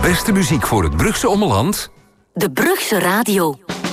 beste muziek voor het Brugse ommeland? De Brugse Radio.